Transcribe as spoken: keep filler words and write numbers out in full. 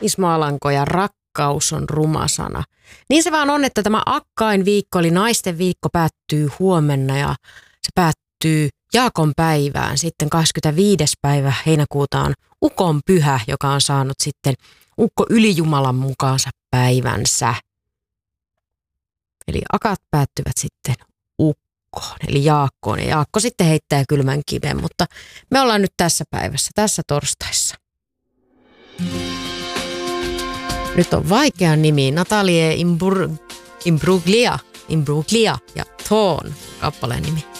Ismo Alanko ja rakkaus on ruma sana. Niin se vaan on, että tämä Akkain viikko eli naisten viikko päättyy huomenna ja se päättyy Jaakon päivään. Sitten kahdeskymmenesviides päivä heinäkuuta on Ukon pyhä, joka on saanut sitten Ukko Ylijumalan mukaansa päivänsä. Eli akat päättyvät sitten Ukkoon, eli Jaakkoon. Ja Jaakko sitten heittää kylmän kiven, mutta me ollaan nyt tässä päivässä, tässä torstaissa. Nyt on vaikea nimi. Natalie Imbruglia, Imbruglia ja Toon kappaleen nimi.